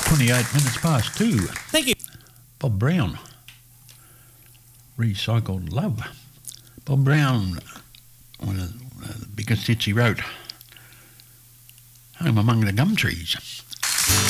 28 minutes past 2. Thank you. Bob Brown, Recycled Love. Bob Brown, one of the biggest hits he wrote, Home Among the Gum Trees.